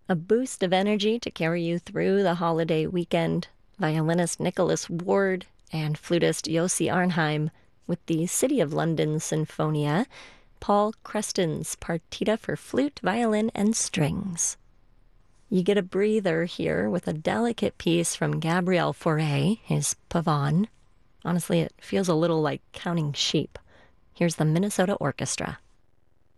A boost of energy to carry you through the holiday weekend. Violinist Nicholas Ward and flutist Yossi Arnheim with the City of London Sinfonia, Paul Creston's Partita for Flute, Violin, and Strings. You get a breather here with a delicate piece from Gabriel Fauré, his Pavane. Honestly, it feels a little like counting sheep. Here's the Minnesota Orchestra.